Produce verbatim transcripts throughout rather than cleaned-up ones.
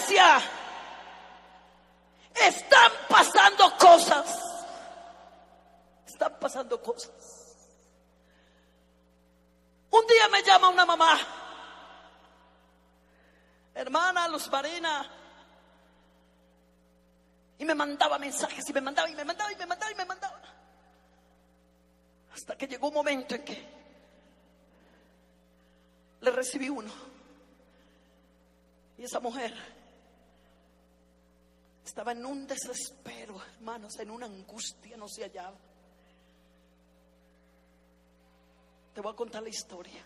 iglesia están pasando cosas. Están pasando cosas. Un día me llama una mamá, hermana Luz Marina, y me mandaba mensajes y me mandaba y me mandaba y me mandaba y me mandaba, hasta que llegó un momento en que le recibí uno, y esa mujer estaba en un desespero, hermanos, en una angustia, no se hallaba. Te voy a contar la historia.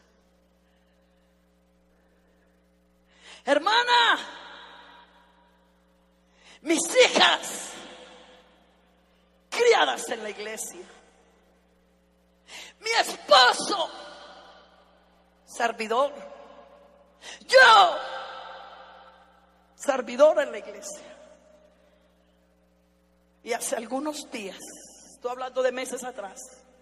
Hermana, mis hijas criadas en la iglesia, mi esposo servidor, yo servidor en la iglesia. Y hace algunos días, estoy hablando de meses atrás,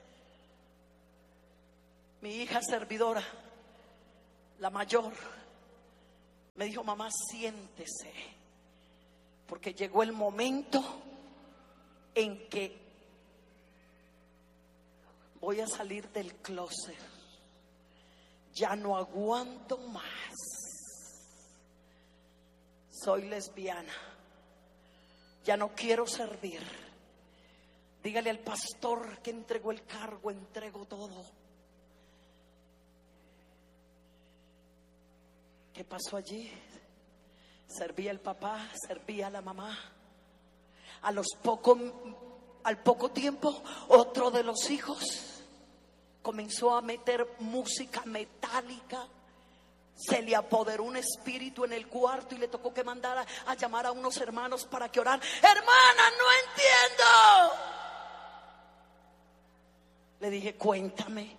mi hija servidora, la mayor, me dijo: mamá, siéntese, porque llegó el momento en que voy a salir del closet, ya no aguanto más, soy lesbiana, ya no quiero servir. Dígale al pastor que entregó el cargo, entrego todo. ¿Qué pasó allí? Servía el papá, servía la mamá. A los poco, al poco tiempo, otro de los hijos comenzó a meter música metálica. Se le apoderó un espíritu en el cuarto y le tocó que mandara a llamar a unos hermanos para que oraran. Hermana, no entiendo. Le dije: cuéntame,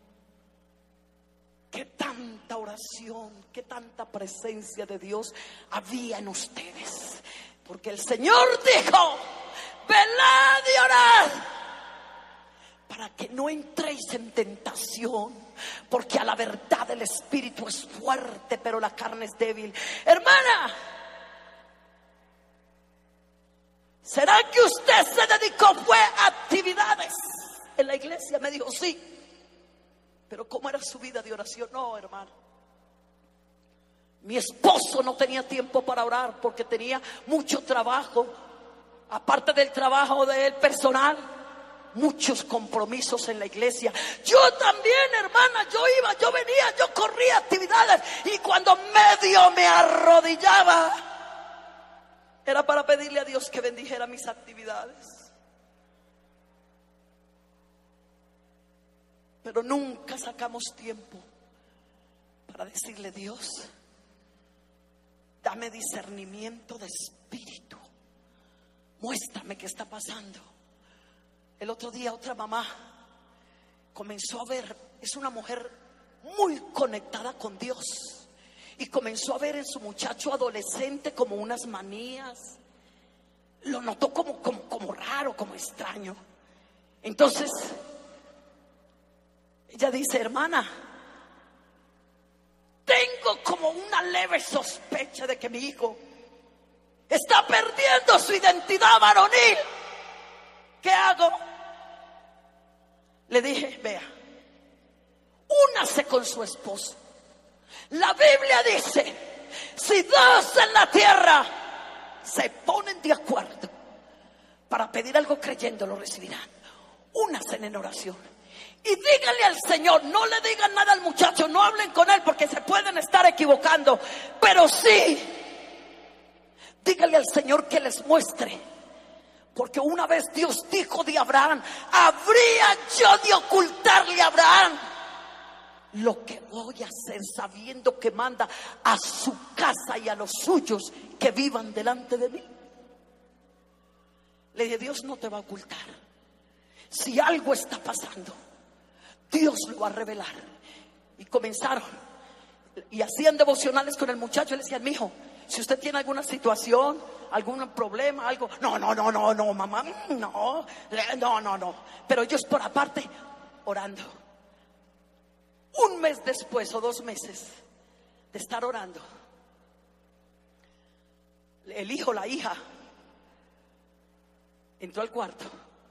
¿qué tanta oración, qué tanta presencia de Dios había en ustedes? Porque el Señor dijo: velad y orad, para que no entréis en tentación, porque a la verdad el espíritu es fuerte, pero la carne es débil. Hermana, ¿será que usted se dedicó fue a actividades en la iglesia? Me dijo: sí. Pero ¿cómo era su vida de oración? No, hermano. Mi esposo no tenía tiempo para orar porque tenía mucho trabajo. Aparte del trabajo del personal, muchos compromisos en la iglesia. Yo también, hermana, yo iba, yo venía, yo corría actividades. Y cuando medio me arrodillaba, era para pedirle a Dios que bendijera mis actividades. Pero nunca sacamos tiempo para decirle: Dios, dame discernimiento de espíritu, muéstrame qué está pasando. El otro día otra mamá comenzó a ver, es una mujer muy conectada con Dios, y comenzó a ver en su muchacho adolescente como unas manías. Lo notó como, como, como raro, como extraño. Entonces ella dice: hermana, tengo como una leve sospecha de que mi hijo está perdiendo su identidad varonil. ¿Qué hago? Le dije: vea, únase con su esposo. La Biblia dice: si dos en la tierra se ponen de acuerdo para pedir algo creyendo, lo recibirán. Únase en oración. Y díganle al Señor, no le digan nada al muchacho, no hablen con él porque se pueden estar equivocando, pero sí, díganle al Señor que les muestre, porque una vez Dios dijo de Abraham: habría yo de ocultarle a Abraham lo que voy a hacer, sabiendo que manda a su casa y a los suyos que vivan delante de mí. Le dije: Dios no te va a ocultar. Si algo está pasando, Dios lo va a revelar. Y comenzaron y hacían devocionales con el muchacho. Y le decían: mijo, si usted tiene alguna situación, algún problema, algo, no, no, no, no, no, mamá, no, no, no, no. Pero ellos por aparte orando. Un mes después o dos meses de estar orando, El hijo, la hija, entró al cuarto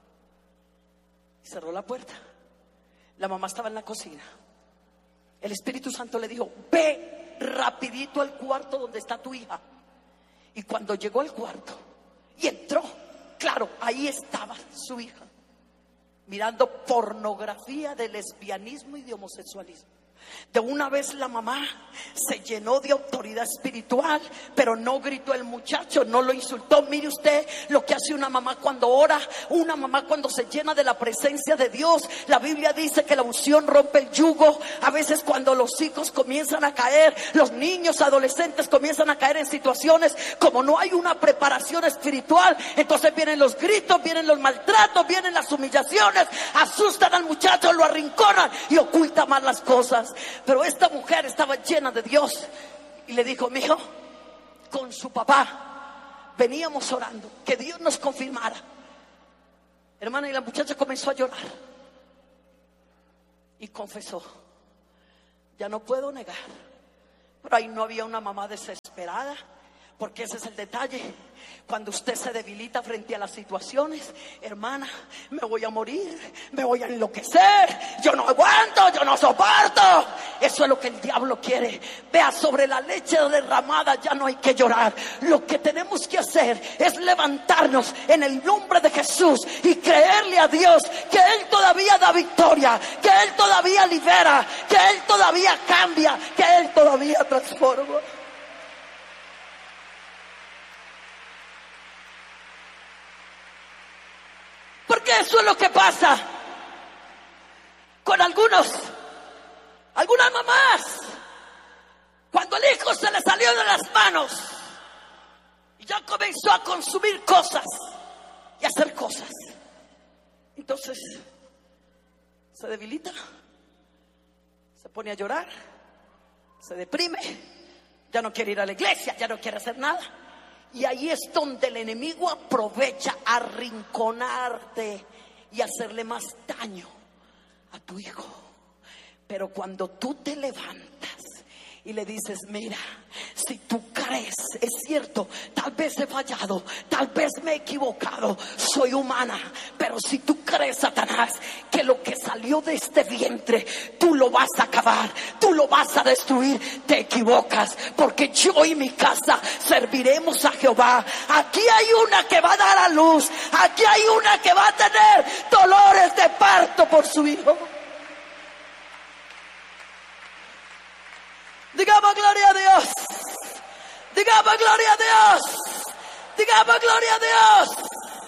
y cerró la puerta. La mamá estaba en la cocina. El Espíritu Santo le dijo: ve rapidito al cuarto donde está tu hija. Y cuando llegó al cuarto y entró, claro, ahí estaba su hija, mirando pornografía de lesbianismo y de homosexualismo. De una vez la mamá se llenó de autoridad espiritual, pero no gritó el muchacho, no lo insultó. Mire usted lo que hace una mamá cuando ora, una mamá cuando se llena de la presencia de Dios. La Biblia dice que la unción rompe el yugo. A veces cuando los hijos comienzan a caer, los niños, adolescentes comienzan a caer en situaciones, como no hay una preparación espiritual, entonces vienen los gritos, vienen los maltratos, vienen las humillaciones, asustan al muchacho, lo arrinconan y oculta más las cosas. Pero esta mujer estaba llena de Dios y le dijo: mijo, con su papá veníamos orando que Dios nos confirmara. Hermana, y la muchacha comenzó a llorar y confesó: ya no puedo negar. Pero ahí no había una mamá desesperada, porque ese es el detalle. Cuando usted se debilita frente a las situaciones, hermana, me voy a morir, me voy a enloquecer, yo no aguanto, yo no soporto. Eso es lo que el diablo quiere. Vea, sobre la leche derramada ya no hay que llorar. Lo que tenemos que hacer es levantarnos en el nombre de Jesús y creerle a Dios que Él todavía da victoria, que Él todavía libera, que Él todavía cambia, que Él todavía transforma. Porque eso es lo que pasa con algunos, algunas mamás. Cuando el hijo se le salió de las manos y ya comenzó a consumir cosas y a hacer cosas, entonces se debilita, se pone a llorar, se deprime, ya no quiere ir a la iglesia, ya no quiere hacer nada. Y ahí es donde el enemigo aprovecha a arrinconarte y hacerle más daño a tu hijo. Pero cuando tú te levantas y le dices: mira, si tú crees, es cierto, tal vez he fallado, tal vez me he equivocado, soy humana, pero si tú crees, Satanás, que lo que salió de este vientre tú lo vas a acabar, tú lo vas a destruir, te equivocas, porque yo y mi casa serviremos a Jehová. Aquí hay una que va a dar a luz, aquí hay una que va a tener dolores de parto por su hijo. Digamos gloria a Dios. Digamos gloria a Dios. Digamos gloria a Dios.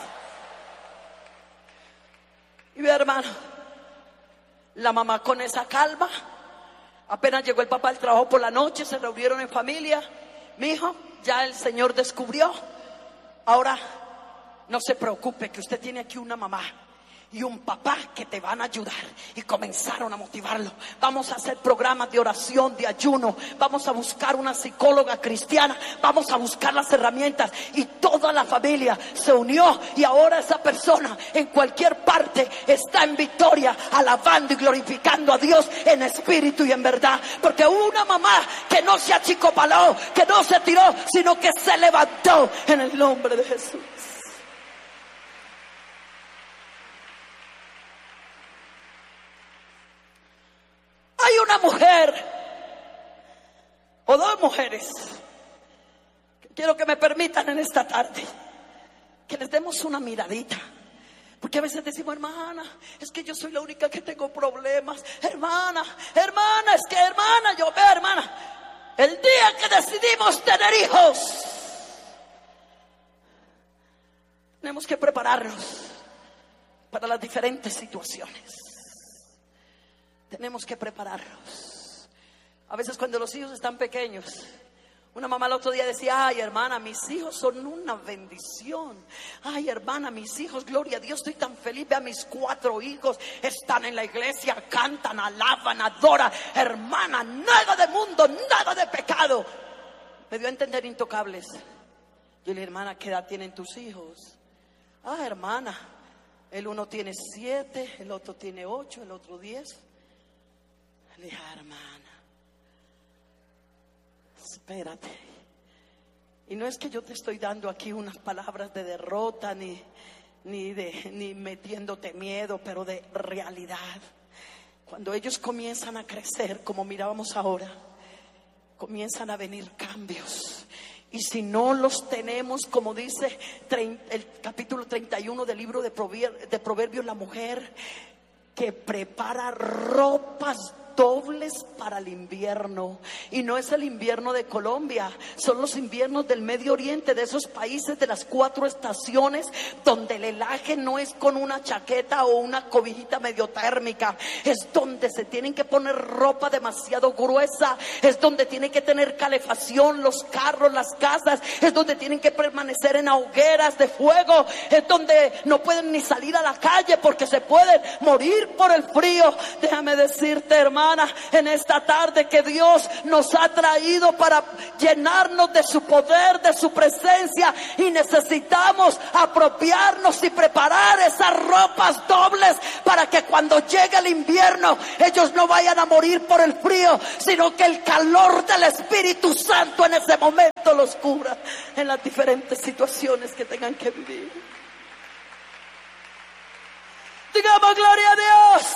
Y ve, hermano, la mamá con esa calma. Apenas llegó el papá al trabajo por la noche, se reunieron en familia. Mi hijo, ya el Señor descubrió. Ahora no se preocupe, que usted tiene aquí una mamá y un papá que te van a ayudar. Y comenzaron a motivarlo. Vamos a hacer programas de oración, de ayuno. Vamos a buscar una psicóloga cristiana. Vamos a buscar las herramientas. Y toda la familia se unió. Y ahora esa persona en cualquier parte está en victoria, alabando y glorificando a Dios en espíritu y en verdad. Porque hubo una mamá que no se achicopaló, que no se tiró, sino que se levantó en el nombre de Jesús. Hay una mujer o dos mujeres que quiero que me permitan en esta tarde que les demos una miradita, porque a veces decimos: hermana, es que yo soy la única que tengo problemas. Hermana, hermana, es que hermana, yo veo, hermana, el día que decidimos tener hijos, tenemos que prepararnos para las diferentes situaciones. Tenemos que prepararnos. A veces cuando los hijos están pequeños, una mamá el otro día decía: ay, hermana, mis hijos son una bendición. Ay, hermana, mis hijos, gloria a Dios, estoy tan feliz. Vea, mis cuatro hijos están en la iglesia, cantan, alaban, adoran. Hermana, nada de mundo, nada de pecado. Me dio a entender intocables. Yo le dije: hermana, ¿qué edad tienen tus hijos? Ah, hermana, el uno tiene siete, el otro tiene ocho, el otro diez. Le dije: hermana, espérate, Y no es que yo te estoy dando aquí unas palabras de derrota ni, ni, de, ni metiéndote miedo, pero de realidad. Cuando ellos comienzan a crecer, como mirábamos ahora, comienzan a venir cambios. Y si no los tenemos, como dice el capítulo treinta y uno del libro de Proverbios, la mujer que prepara ropas dobles para el invierno. Y no es el invierno de Colombia, son los inviernos del Medio Oriente, de esos países de las cuatro estaciones, donde el helaje no es con una chaqueta o una cobijita medio térmica, es donde se tienen que poner ropa demasiado gruesa, es donde tienen que tener calefacción los carros, las casas, es donde tienen que permanecer en hogueras de fuego, es donde no pueden ni salir a la calle porque se pueden morir por el frío. Déjame decirte, hermano, en esta tarde, que Dios nos ha traído para llenarnos de su poder, de su presencia, y necesitamos apropiarnos y preparar esas ropas dobles para que cuando llegue el invierno ellos no vayan a morir por el frío, sino que el calor del Espíritu Santo en ese momento los cubra en las diferentes situaciones que tengan que vivir. Digamos gloria a Dios.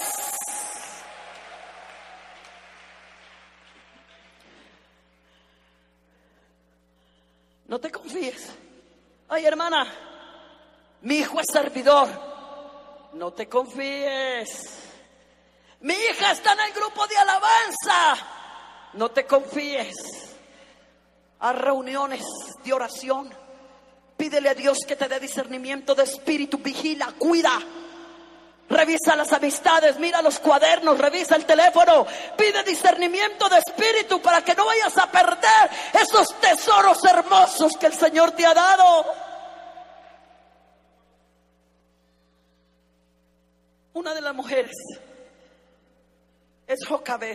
No te confíes. Ay, hermana, mi hijo es servidor. No te confíes. Mi hija está en el grupo de alabanza. No te confíes. Haz reuniones de oración. Pídele a Dios que te dé discernimiento de espíritu. Vigila, cuida. Revisa las amistades, mira los cuadernos, revisa el teléfono. Pide discernimiento de espíritu para que no vayas a perder esos tesoros hermosos que el Señor te ha dado. Una de las mujeres es Jocabed,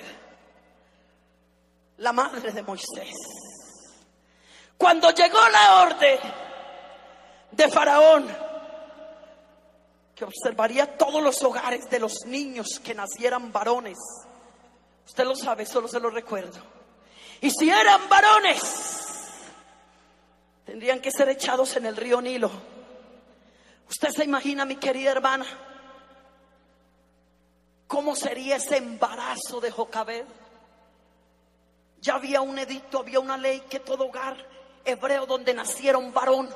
la madre de Moisés. Cuando llegó la orden de Faraón, que observaría todos los hogares de los niños que nacieran varones. Usted lo sabe, solo se lo recuerdo. Y si eran varones, tendrían que ser echados en el río Nilo. Usted se imagina, mi querida hermana, cómo sería ese embarazo de Jocabed. Ya había un edicto, había una ley que todo hogar hebreo donde naciera un varón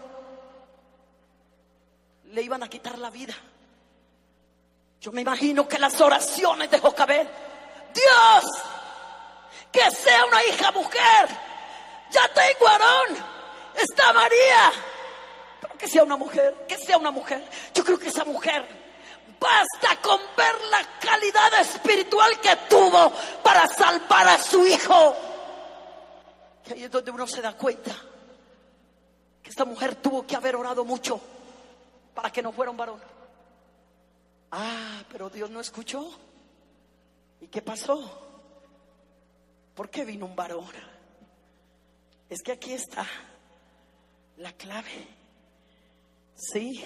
le iban a quitar la vida. Yo me imagino que las oraciones de Jocabed: Dios, que sea una hija mujer, ya tengo a Aarón, está María, pero que sea una mujer, que sea una mujer. Yo creo que esa mujer, basta con ver la calidad espiritual que tuvo para salvar a su hijo, que ahí es donde uno se da cuenta que esta mujer tuvo que haber orado mucho para que no fuera un varón. Ah, pero Dios no escuchó. ¿Y qué pasó? ¿Por qué vino un varón? Es que aquí está la clave. Sí,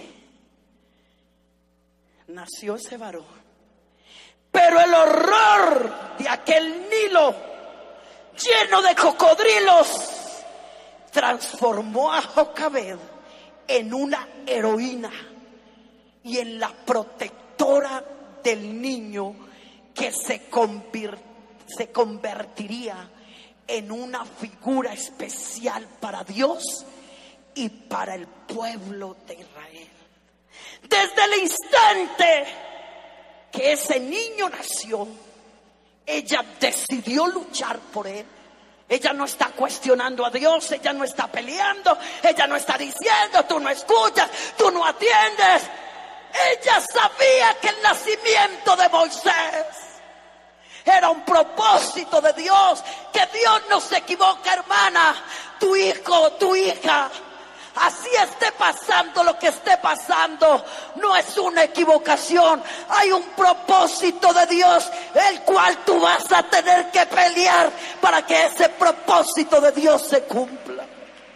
nació ese varón, pero el horror de aquel Nilo lleno de cocodrilos transformó a Jocabed en una heroína y en la protectora del niño, que se, convir, se convertiría en una figura especial para Dios y para el pueblo de Israel. Desde el instante que ese niño nació, ella decidió luchar por él. Ella no está cuestionando a Dios, ella no está peleando, ella no está diciendo: tú no escuchas, tú no atiendes. Ella sabía que el nacimiento de Moisés era un propósito de Dios, que Dios no se equivoca, hermana. Tu hijo, tu hija, así esté pasando lo que esté pasando, no es una equivocación. Hay un propósito de Dios, el cual tú vas a tener que pelear para que ese propósito de Dios se cumpla.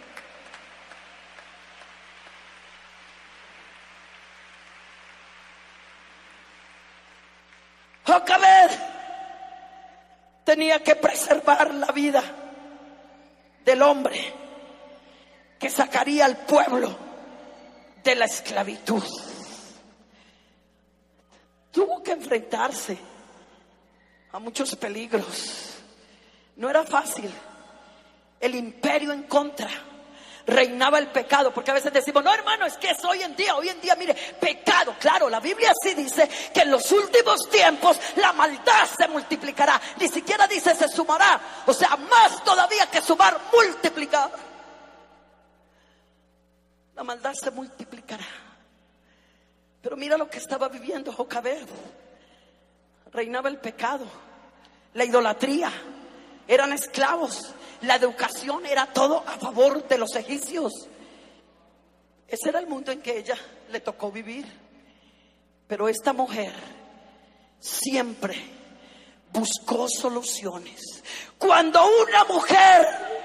Jocabed tenía que preservar la vida del hombre, que sacaría al pueblo de la esclavitud. Tuvo que enfrentarse a muchos peligros. No era fácil. El imperio en contra. Reinaba el pecado, porque a veces decimos, no hermano, es que es hoy en día, hoy en día, mire, pecado. Claro, la Biblia sí dice que en los últimos tiempos la maldad se multiplicará. Ni siquiera dice se sumará, o sea, más todavía que sumar, multiplicar. La maldad se multiplicará. Pero mira lo que estaba viviendo Jocabed. Reinaba el pecado, la idolatría, eran esclavos. La educación era todo a favor de los egipcios. Ese era el mundo en que ella le tocó vivir. Pero esta mujer siempre buscó soluciones. Cuando una mujer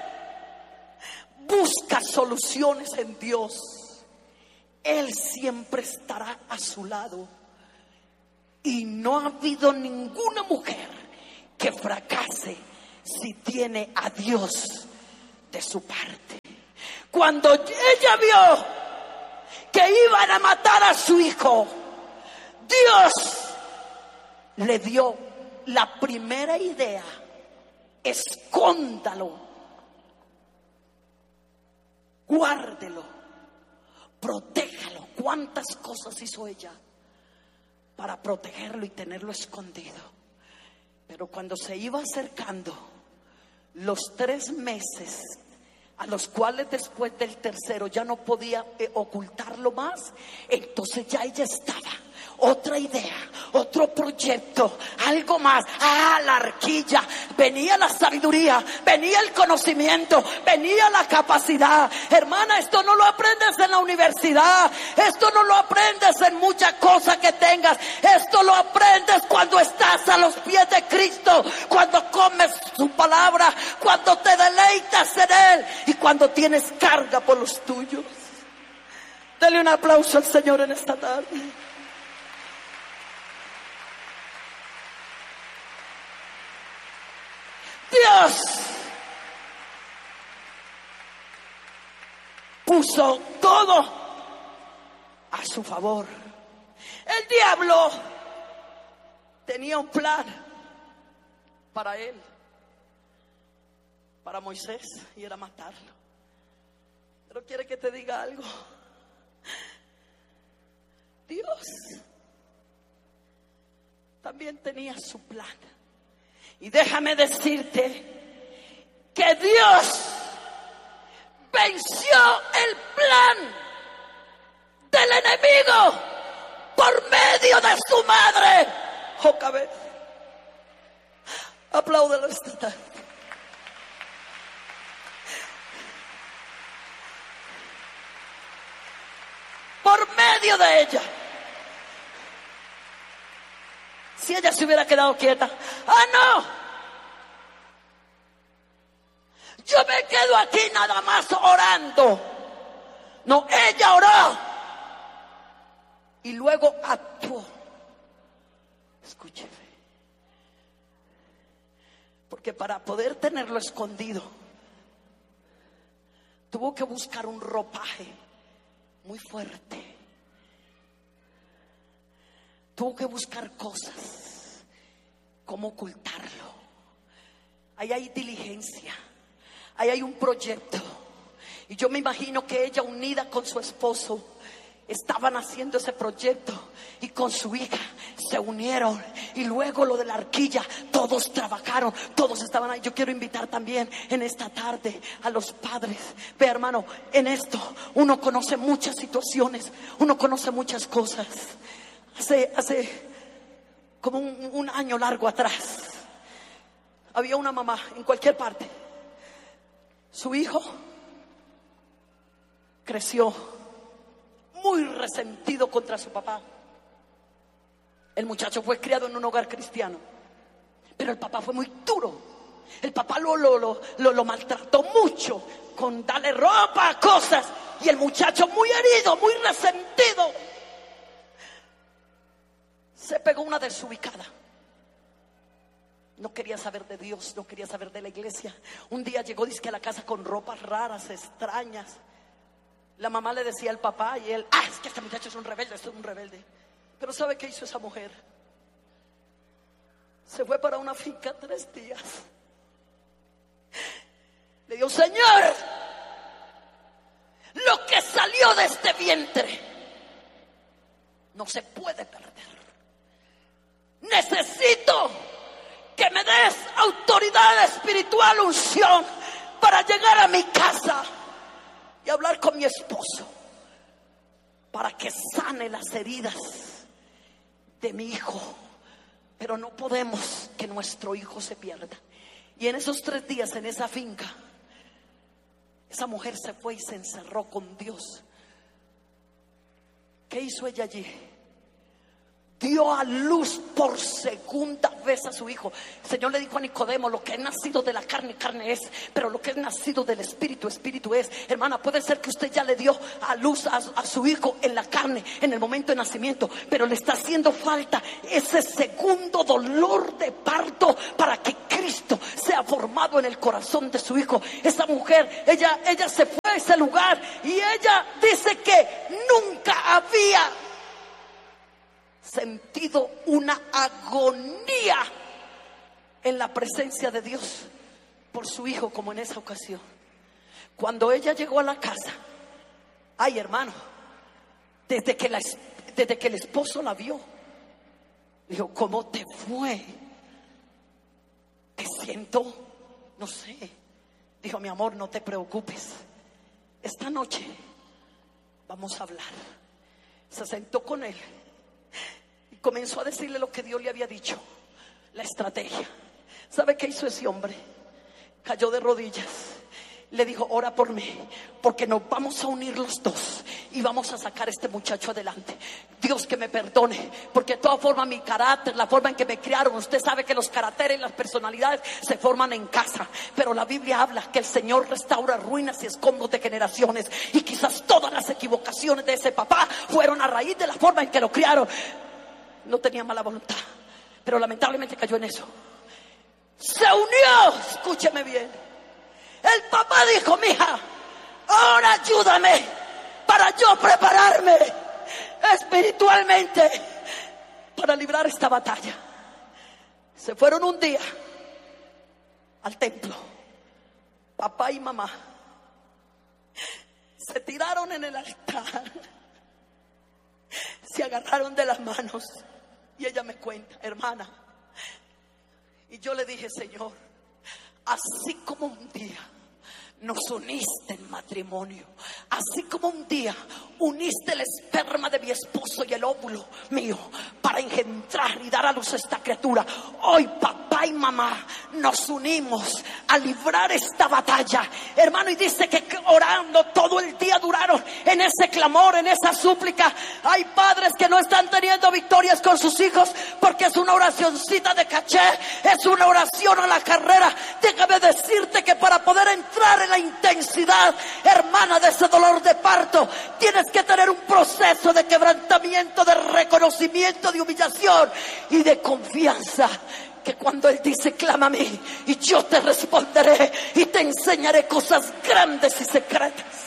busca soluciones en Dios, Él siempre estará a su lado. Y no ha habido ninguna mujer que fracase si tiene a Dios de su parte. Cuando ella vio que iban a matar a su hijo, Dios le dio la primera idea: escóndalo, guárdelo, protéjalo. ¿Cuántas cosas hizo ella para protegerlo y tenerlo escondido? Pero cuando se iba acercando los tres meses, a los cuales después del tercero ya no podía eh, ocultarlo más, entonces ya ella estaba, otra idea, otro proyecto, algo más. Ah, la arquilla, venía la sabiduría, venía el conocimiento, venía la capacidad. Hermana, esto no lo aprendes en la universidad, esto no lo aprendes en muchas cosas que tengas, esto lo aprendes cuando estás a los pies de Cristo, cuando comes su palabra, cuando te deleitas en Él y cuando tienes carga por los tuyos. Dale un aplauso al Señor en esta tarde. Dios puso todo a su favor. El diablo tenía un plan para él, para Moisés, y era matarlo. Pero quiere que te diga algo. Dios también tenía su plan. Y déjame decirte que Dios venció el plan del enemigo por medio de su madre, Jocabed. Apláudelo esta tarde. Por medio de ella. Si ella se hubiera quedado quieta, ah no, yo me quedo aquí nada más orando. No, ella oró y luego actuó. Escúcheme, porque para poder tenerlo escondido tuvo que buscar un ropaje muy fuerte. Tuvo que buscar cosas, cómo ocultarlo. Ahí hay diligencia, ahí hay un proyecto. Y yo me imagino que ella, unida con su esposo, estaban haciendo ese proyecto, y con su hija se unieron. Y luego lo de la arquilla, todos trabajaron, todos estaban ahí. Yo quiero invitar también en esta tarde a los padres. Ve, hermano, en esto uno conoce muchas situaciones, uno conoce muchas cosas. Hace, hace como un, un año largo atrás, había una mamá en cualquier parte. Su hijo creció muy resentido contra su papá. El muchacho fue criado en un hogar cristiano, pero el papá fue muy duro. El papá lo, lo, lo, lo, lo maltrató mucho, con darle ropa, cosas. Y el muchacho, muy herido, muy resentido, se pegó una desubicada. No quería saber de Dios, no quería saber de la iglesia. Un día llegó, dice que a la casa con ropas raras, extrañas. La mamá le decía al papá y él, ah, es que este muchacho es un rebelde, es un rebelde. Pero ¿sabe qué hizo esa mujer? Se fue para una finca tres días. Le dijo, Señor, lo que salió de este vientre no se puede perder. Necesito que me des autoridad espiritual, unción, para llegar a mi casa y hablar con mi esposo para que sane las heridas de mi hijo. Pero no podemos que nuestro hijo se pierda. Y en esos tres días en esa finca, esa mujer se fue y se encerró con Dios. ¿Qué hizo ella allí? Dio a luz por segunda vez a su hijo. El Señor le dijo a Nicodemo, lo que es nacido de la carne, carne es, pero lo que es nacido del espíritu, espíritu es. Hermana, puede ser que usted ya le dio a luz a, a su hijo en la carne, en el momento de nacimiento, pero le está haciendo falta ese segundo dolor de parto para que Cristo sea formado en el corazón de su hijo. Esa mujer, ella, ella se fue a ese lugar y ella dice que nunca había sentido una agonía en la presencia de Dios por su hijo como en esa ocasión. Cuando ella llegó a la casa, ay hermano, desde que, la, desde que el esposo la vio, dijo, ¿cómo te fue? Te siento, no sé. Dijo, mi amor, no te preocupes, esta noche vamos a hablar. Se sentó con él y comenzó a decirle lo que Dios le había dicho, la estrategia. ¿Sabe qué hizo ese hombre? Cayó de rodillas, le dijo, ora por mí, porque nos vamos a unir los dos y vamos a sacar a este muchacho adelante. Dios que me perdone, porque de todas formas mi carácter, la forma en que me criaron, usted sabe que los caracteres y las personalidades se forman en casa, pero la Biblia habla que el Señor restaura ruinas y escombros de generaciones, y quizás todas las equivocaciones de ese papá fueron a raíz de la forma en que lo criaron. No tenía mala voluntad, pero lamentablemente cayó en eso. Se unió, escúcheme bien. El papá dijo, mija, ahora ayúdame para yo prepararme espiritualmente para librar esta batalla. Se fueron un día al templo, papá y mamá. Se tiraron en el altar, se agarraron de las manos. Y ella me cuenta, hermana, y yo le dije, Señor, así como un día nos uniste en matrimonio, así como un día uniste el esperma de mi esposo y el óvulo mío para engendrar y dar a luz a esta criatura, hoy papá y mamá nos unimos a librar esta batalla, hermano. Y dice que orando todo el día duraron en ese clamor, en esa súplica. Hay padres que no están teniendo victorias con sus hijos porque es una oracioncita de caché, es una oración a la carrera. Déjame decirte que para poder entrar en la intensidad, hermana, de ese dolor de parto, tienes que tener un proceso de quebrantamiento, de reconocimiento, de humillación y de confianza. Que cuando Él dice, clama a mí y yo te responderé y te enseñaré cosas grandes y secretas.